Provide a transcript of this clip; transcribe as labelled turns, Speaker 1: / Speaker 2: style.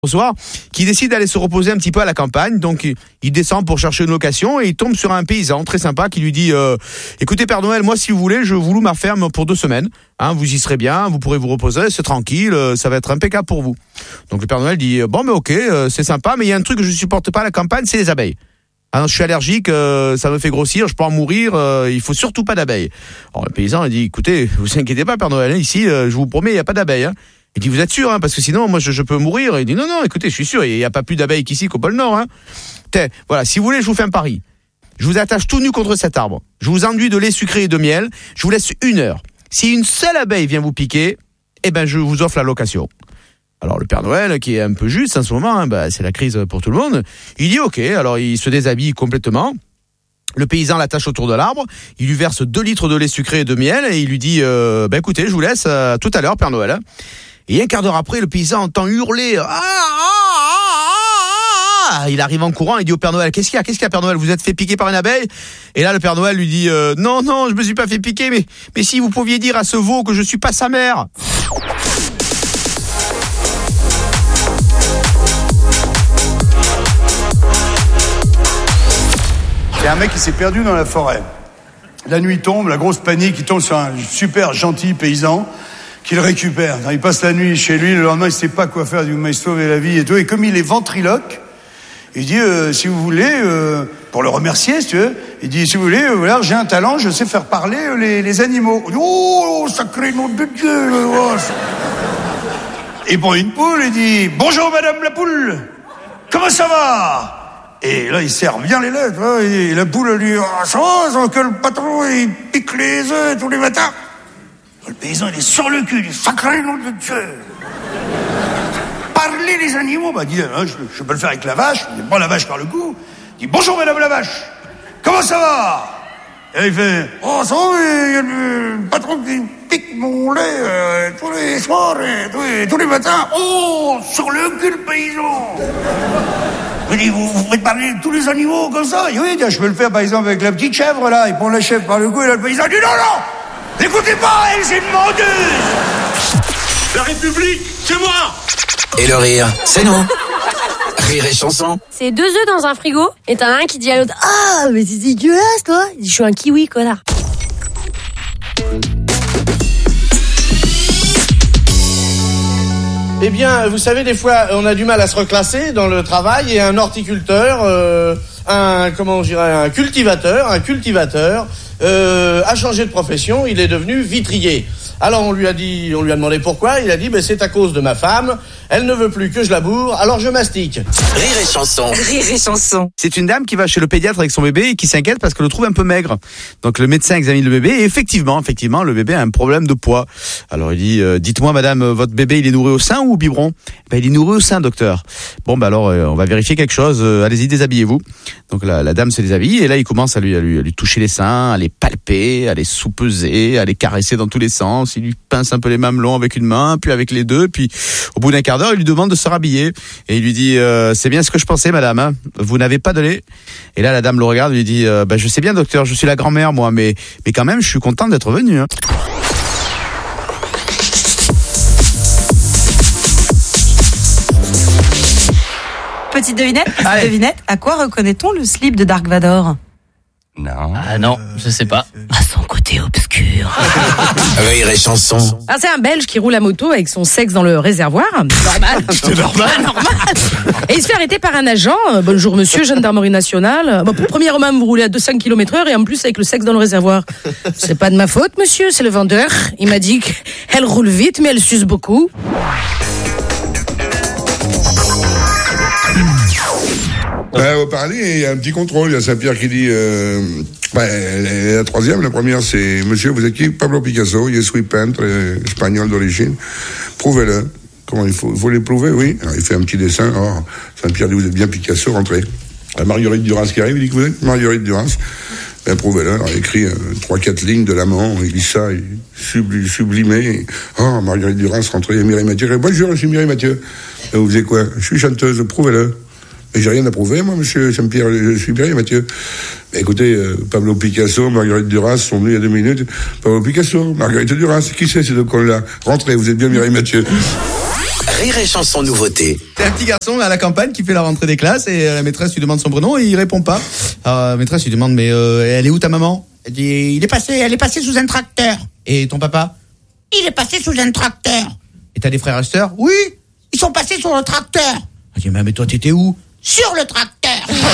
Speaker 1: au soir, qui décide d'aller se reposer un petit peu à la campagne. Donc il descend pour chercher une location et il tombe sur un paysan très sympa qui lui dit écoutez Père Noël, moi si vous voulez, je vous loue ma ferme pour 2 semaines. Vous y serez bien, vous pourrez vous reposer, c'est tranquille, ça va être impeccable pour vous. Donc le Père Noël dit bon mais ok, c'est sympa, mais il y a un truc que je supporte pas à la campagne, c'est les abeilles. Je suis allergique, ça me fait grossir, je peux en mourir, il faut surtout pas d'abeilles. Alors le paysan il dit écoutez, vous inquiétez pas Père Noël, ici je vous promets il y a pas d'abeilles. Il dit vous êtes sûr parce que sinon moi je peux mourir. Il dit non écoutez je suis sûr, il y a pas plus d'abeilles qu'ici qu'au pôle Nord. Voilà, si vous voulez je vous fais un pari. Je vous attache tout nu contre cet arbre. Je vous enduis de lait sucré et de miel. Je vous laisse 1 heure. Si une seule abeille vient vous piquer, je vous offre la location. Alors le Père Noël, qui est un peu juste en ce moment, c'est la crise pour tout le monde, il dit ok, alors il se déshabille complètement. Le paysan l'attache autour de l'arbre, il lui verse 2 litres de lait sucré et de miel et il lui dit écoutez, je vous laisse tout à l'heure Père Noël. Et un quart d'heure après, le paysan entend hurler il arrive en courant, il dit au Père Noël qu'est-ce qu'il y a Père Noël, vous êtes fait piquer par une abeille? Et là le Père Noël lui dit non je me suis pas fait piquer, mais si vous pouviez dire à ce veau que je suis pas sa mère.
Speaker 2: C'est un mec qui s'est perdu dans la forêt. La nuit tombe, la grosse panique, il tombe sur un super gentil paysan qui le récupère. Il passe la nuit chez lui, le lendemain il sait pas quoi faire, il dit vous m'avez sauvé la vie et tout. Et comme il est ventriloque, il dit si vous voulez, pour le remercier si tu veux, il dit si vous voulez, voilà, j'ai un talent, je sais faire parler les animaux. Il dit, oh sacré nom de Dieu. Il prend une poule, il dit bonjour madame la poule, comment ça va? Et là, il serre bien les lettres, et la poule, elle dit, ça va, que le patron, il pique les œufs tous les matins. Le paysan, il est sur le cul, il dit, sacré nom de Dieu. Parler les animaux, il dit, je peux le faire avec la vache, il prend la vache par le cou, il dit, bonjour madame la vache, comment ça va? Et il fait, ça va, il y a le patron qui pique mon lait tous les soirs, et tous les matins, sur le cul le paysan. Il dit, vous faites parler tous les animaux comme ça? Il dit, oui, je peux le faire par exemple avec la petite chèvre là. Il prend la chèvre par le cou et là le paysan dit non, n'écoutez pas, elle c'est une menteuse.
Speaker 3: La République, c'est moi.
Speaker 4: Et le rire, c'est nous. Rire et chanson.
Speaker 5: C'est 2 œufs dans un frigo et t'en as un qui dit à l'autre mais c'est dégueulasse toi. Il dit je suis un kiwi connard.
Speaker 6: Eh bien, vous savez, des fois, on a du mal à se reclasser dans le travail et un horticulteur, un cultivateur a changé de profession, il est devenu vitrier. Alors on lui a demandé pourquoi, il a dit c'est à cause de ma femme, elle ne veut plus que je la bourre, alors je mastique.
Speaker 4: Rire et chanson. Rire et chanson.
Speaker 1: C'est une dame qui va chez le pédiatre avec son bébé et qui s'inquiète parce qu'elle le trouve un peu maigre. Donc le médecin examine le bébé et effectivement, le bébé a un problème de poids. Alors il dit dites-moi madame, votre bébé il est nourri au sein ou au biberon? Il est nourri au sein docteur. Bon alors on va vérifier quelque chose, allez-y déshabillez-vous. Donc la dame se déshabille et là il commence à lui toucher les seins, à les palper, à les sous-peser, à les caresser dans tous les sens. Il lui pince un peu les mamelons avec une main, puis avec les deux, puis au bout d'un quart d'heure, il lui demande de se rhabiller. Et il lui dit c'est bien ce que je pensais madame, vous n'avez pas de lait? Et là la dame le regarde et lui dit je sais bien docteur, je suis la grand-mère moi, mais quand même je suis content d'être venu.
Speaker 7: Petite devinette, à quoi reconnaît-on le slip de Dark Vador?
Speaker 8: Non. Ah non, je sais pas.
Speaker 5: À son côté obscur.
Speaker 4: Rire et chanson.
Speaker 5: C'est un Belge qui roule à moto avec son sexe dans le réservoir. Normal.
Speaker 8: C'est normal.
Speaker 5: Et il se fait arrêter par un agent. Bonjour monsieur, gendarmerie nationale. Premièrement, vous roulez à 200 km/h et en plus avec le sexe dans le réservoir. C'est pas de ma faute monsieur, c'est le vendeur. Il m'a dit qu'elle roule vite mais elle suce beaucoup.
Speaker 9: Au parler, il y a un petit contrôle. Il y a Saint-Pierre qui dit la troisième. La première, c'est monsieur, vous êtes qui? Pablo Picasso. Je suis peintre espagnol d'origine. Prouvez-le. Comment il faut les prouver? Oui. Alors, il fait un petit dessin. Alors, Saint-Pierre dit vous êtes bien Picasso, rentrez. Marguerite Duras qui arrive, il dit que vous êtes Marguerite Duras. Prouvez-le. Alors, il écrit 3-4 lignes de l'amant. Il lit ça, il sublimé. Marguerite Duras, rentrez. Mireille Mathieu. Bonjour, je suis Mireille Mathieu. Vous faisiez quoi? Je suis chanteuse. Prouvez-le. Mais j'ai rien à prouver, moi, monsieur Saint-Pierre, je suis Pierre Mathieu. Écoutez, Pablo Picasso, Marguerite Duras sont venus il y a 2 minutes. Pablo Picasso, Marguerite Duras, qui c'est ces 2 cons-là? Rentrez, vous êtes bien Mireille Mathieu.
Speaker 4: Rire et Chanson nouveauté.
Speaker 1: C'est un petit garçon à la campagne qui fait la rentrée des classes et la maîtresse lui demande son prénom et il répond pas. Alors, la maîtresse lui demande mais elle est où ta maman? Elle dit elle est passée sous un tracteur. Et ton papa? Il est passé sous un tracteur. Et t'as des frères et sœurs? Oui, ils sont passés sur le tracteur. Elle dit mais toi t'étais où? Sur le tracteur.